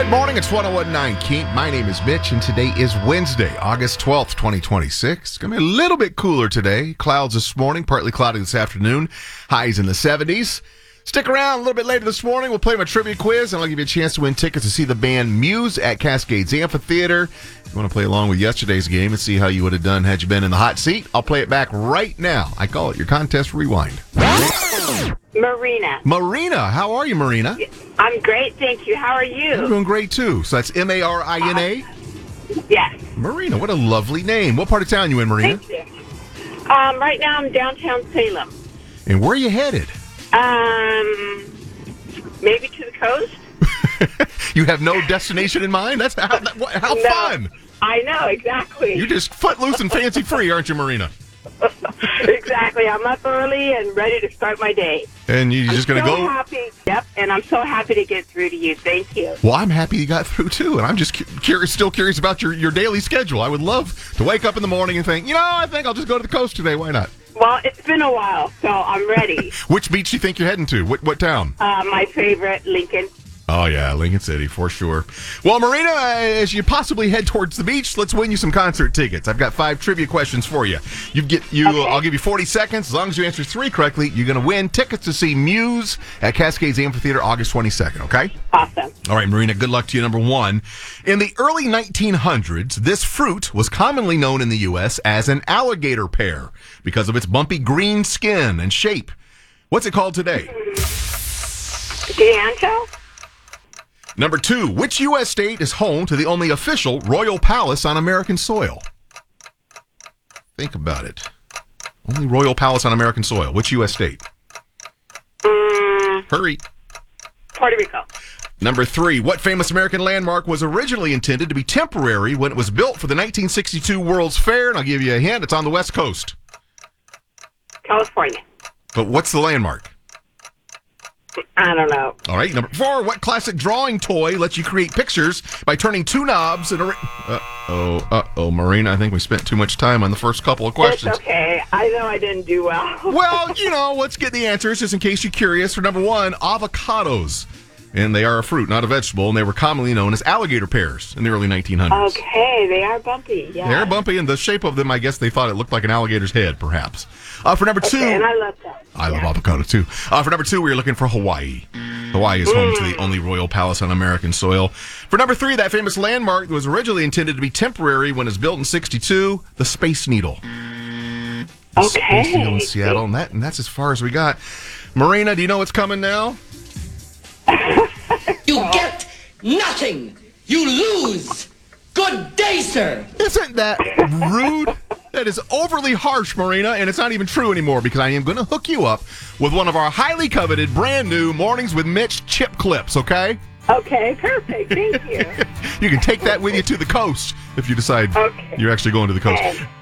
Good morning, it's 101.9 Keep. My name is Mitch, and today is Wednesday, August 12th, 2026. It's going to be a little bit cooler today. Clouds this morning, partly cloudy this afternoon. Highs in the 70s. Stick around a little bit later this morning. We'll play my trivia quiz, and I'll give you a chance to win tickets to see the band Muse at Cascades Amphitheater. If you want to play along with yesterday's game and see how you would have done had you been in the hot seat, I'll play it back right now. I call it your contest rewind. Marina, how are you, Marina? I'm great, thank you. How are I'm you? doing great, too. So that's Marina? Yes. Marina, what a lovely name. What part of town you in, Marina? Thank you. Right now I'm downtown Salem. And where are you headed? Maybe to the coast? You have no destination in mind? That's how No. fun. I know, exactly. You're just footloose and fancy free, aren't you, Marina? Exactly. I'm up early and ready to start my day. And you're just going to so go? Happy. Yep, and I'm so happy to get through to you. Thank you. Well, I'm happy you got through, too. And I'm just still curious about your daily schedule. I would love to wake up in the morning and think, I think I'll just go to the coast today. Why not? Well, it's been a while, so I'm ready. Which beach do you think you're heading to? What town? My favorite, Lincoln. Oh, yeah, Lincoln City, for sure. Well, Marina, as you possibly head towards the beach, let's win you some concert tickets. I've got 5 trivia questions for you. Okay. I'll give you 40 seconds. As long as you answer 3 correctly, you're going to win tickets to see Muse at Cascades Amphitheater August 22nd, okay? Awesome. All right, Marina, good luck to you. Number 1. In the early 1900s, this fruit was commonly known in the U.S. as an alligator pear because of its bumpy green skin and shape. What's it called today? D'Anto? Number 2, which U.S. state is home to the only official royal palace on American soil? Think about it. Only royal palace on American soil. Which U.S. state? Hurry. Puerto Rico. Number 3, what famous American landmark was originally intended to be temporary when it was built for the 1962 World's Fair? And I'll give you a hint. It's on the West Coast. California. But what's the landmark? I don't know. All right. Number 4, what classic drawing toy lets you create pictures by turning 2 knobs and Marina, I think we spent too much time on the first couple of questions. It's okay. I know I didn't do well. Well, let's get the answers just in case you're curious. For number 1, avocados. And they are a fruit, not a vegetable, and they were commonly known as alligator pears in the early 1900s. Okay, they are bumpy, yeah. They're bumpy, and the shape of them, I guess they thought it looked like an alligator's head, perhaps. For number 2... and I love that. I love avocado, too. For number 2, we were looking for Hawaii. Hawaii is home to the only royal palace on American soil. For number 3, that famous landmark was originally intended to be temporary when it was built in 1962, the Space Needle. The Space Needle in Seattle, and that's as far as we got. Marina, do you know what's coming now? You get nothing. You lose. Good day, sir. Isn't that rude? That is overly harsh, Marina, and it's not even true anymore because I am going to hook you up with one of our highly coveted, brand new Mornings with Mitch chip clips, okay? Okay, perfect. Thank you. You can take that with you to the coast if you decide you're actually going to the coast. Okay.